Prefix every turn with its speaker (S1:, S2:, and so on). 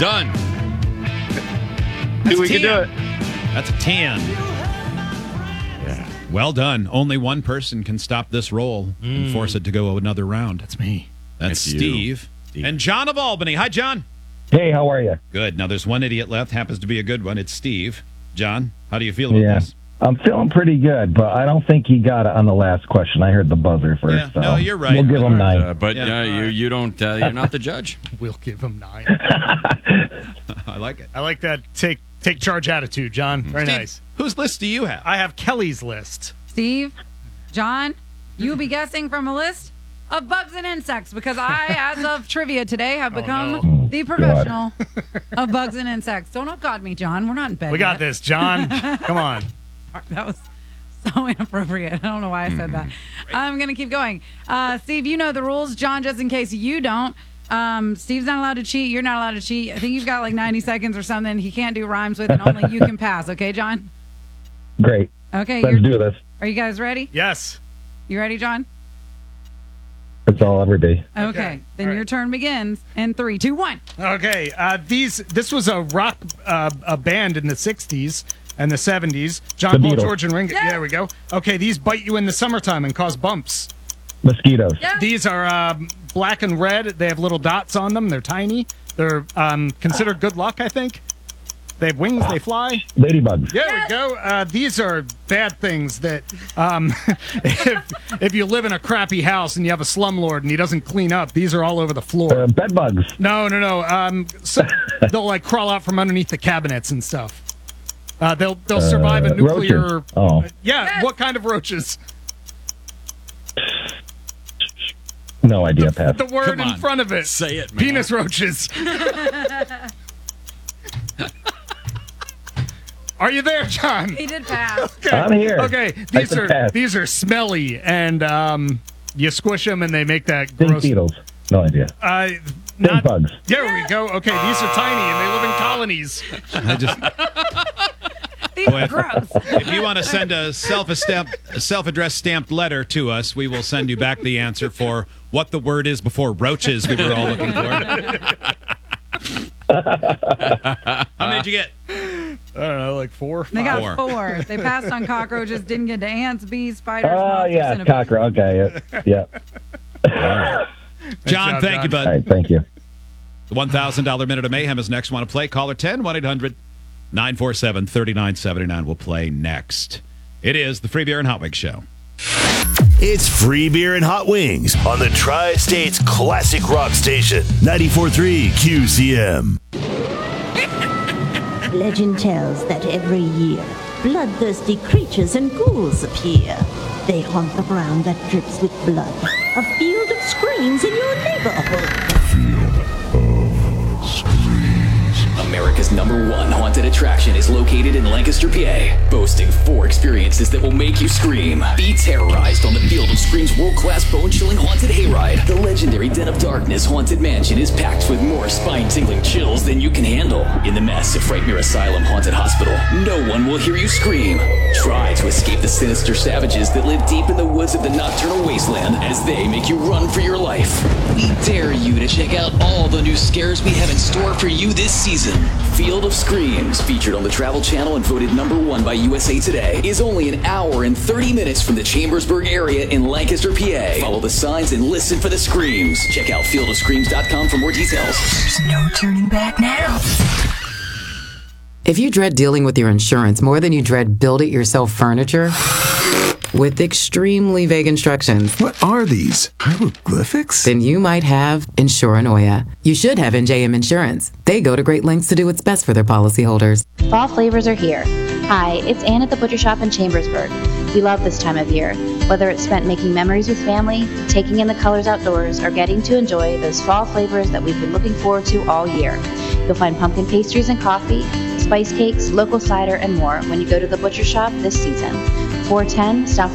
S1: Done.
S2: See, we can do it.
S3: That's a 10. Yeah. Well done. Only one person can stop this roll and force it to go another round.
S4: That's me.
S3: That's Steve. And John of Albany. Hi, John.
S5: Hey, how are you?
S3: Good. Now, there's one idiot left. Happens to be a good one. It's Steve. John, how do you feel about this?
S5: I'm feeling pretty good, but I don't think he got it on the last question. I heard the buzzer first.
S3: Yeah,
S5: so
S3: no, you're right.
S5: We'll give him 9.
S1: But you don't. You're not the judge.
S4: We'll give him 9.
S3: I like it.
S4: I like that take charge attitude, John. Very
S3: Steve,
S4: nice.
S3: Whose list do you have?
S4: I have Kelly's list.
S6: Steve, John, you'll be guessing from a list of bugs and insects because I, as of trivia today, have become the professional of bugs and insects. Don't God me, John. We're not in bed
S4: We got
S6: yet.
S4: this, John. Come on.
S6: That was so inappropriate. I don't know why I said that. I'm going to keep going. Steve, you know the rules. John, just in case you don't. Steve's not allowed to cheat. You're not allowed to cheat. I think you've got like 90 seconds or something he can't do rhymes with, and only you can pass. Okay, John?
S5: Great.
S6: Okay.
S5: Let's do this.
S6: Are you guys ready?
S4: Yes.
S6: You ready, John?
S5: It's all every day.
S6: Okay. Then your turn begins in 3, 2, 1.
S4: Okay. This was a rock a band in the 60s and the 70s. John
S5: The
S4: Paul,
S5: Beatles.
S4: George, and Ringo.
S6: Yeah.
S4: There we go. Okay, these bite you in the summertime and cause bumps.
S5: Mosquitoes.
S6: Yeah.
S4: These are black and red. They have little dots on them. They're tiny. They're considered good luck, I think. They have wings. They fly.
S5: Ladybugs.
S4: There we go. These are bad things that if you live in a crappy house and you have a slumlord and he doesn't clean up, these are all over the floor.
S5: Bed bugs.
S4: No. So they'll like crawl out from underneath the cabinets and stuff. They'll survive a nuclear.
S5: Roaches. Oh.
S4: Yeah.
S6: Yes.
S4: What kind of roaches?
S5: No idea, Pat.
S4: The word
S1: Come
S4: in
S1: on.
S4: front of it.
S1: Say it, man.
S4: Penis roaches. Are you there, John?
S6: He did pass.
S4: Okay.
S5: I'm here.
S4: Okay,
S5: I said pass.
S4: these are smelly, and you squish them, and they make that
S5: Stink
S4: gross.
S5: beetles. No idea. Stink bugs.
S4: There we go. Okay, these are tiny, and they live in colonies.
S3: I just.
S6: These are gross.
S3: If you want to send a self-addressed stamped letter to us, we will send you back the answer for what the word is before roaches we were all looking for. How many did you get?
S4: I don't know, like 4.
S6: They got
S3: 4.
S6: 4. They passed on cockroaches, didn't get to ants, bees, spiders,
S5: Oh,
S6: moths, or
S5: yeah.
S6: centipedes.
S5: Cockroach. Okay. Yeah.
S3: John,
S4: job,
S3: thank
S4: John.
S3: you, bud.
S5: All right. Thank you.
S3: The $1,000 Minute of Mayhem is next. Want to play? Caller 10-1-800-947-3979 will play next. It is the Free Beer and Hot Wings Show.
S7: It's Free Beer and Hot Wings on the Tri-State's classic rock station, 94.3 QCM.
S8: Legend tells that every year, bloodthirsty creatures and ghouls appear. They haunt the ground that drips with blood. A field of screams in your neighborhood.
S9: America's #1 haunted attraction is located in Lancaster, PA, boasting 4 experiences that will make you scream. Be terrorized on the Field of Scream's world-class bone-chilling haunted hayride. The legendary Den of Darkness haunted mansion is packed with more spine-tingling chills than you can handle. In the massive Frightmare Asylum haunted hospital, no one will hear you scream. Try to escape the sinister savages that live deep in the woods of the nocturnal wasteland as they make you run for your life. We dare you to check out all the new scares we have in store for you this season. Field of Screams, featured on the Travel Channel and voted #1 by USA Today, is only an hour and 30 minutes from the Chambersburg area in Lancaster, PA. Follow the signs and listen for the screams. Check out fieldofscreams.com for more details.
S8: There's no turning back now.
S10: If you dread dealing with your insurance more than you dread build-it-yourself furniture, with extremely vague instructions,
S11: What are these? Hieroglyphics?
S10: then you might have Insuranoia. You should have NJM Insurance. They go to great lengths to do what's best for their policyholders.
S12: Fall flavors are here. Hi, it's Ann at the Butcher Shop in Chambersburg. We love this time of year. Whether it's spent making memories with family, taking in the colors outdoors, or getting to enjoy those fall flavors that we've been looking forward to all year. You'll find pumpkin pastries and coffee, spice cakes, local cider, and more when you go to the Butcher Shop this season. 410 South